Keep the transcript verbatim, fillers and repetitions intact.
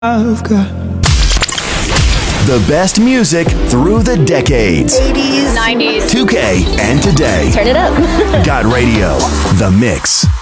I've got the best music through the decades. eighties, nineties, two K, and today. Turn it up. Got Radio, The Mix.